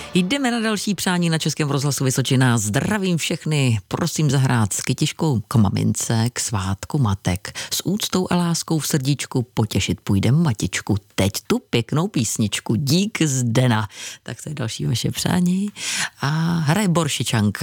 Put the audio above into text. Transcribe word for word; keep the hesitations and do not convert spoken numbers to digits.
Jdeme na další přání na Českém rozhlasu Vysočina. Zdravím všechny, prosím zahrát s kytiškou k mamince, k svátku matek. S úctou a láskou v srdíčku potěšit půjdem matičku. Teď tu pěknou písničku. Dík Zdena. Tak to je další vaše přání. A hraje Boršičanka.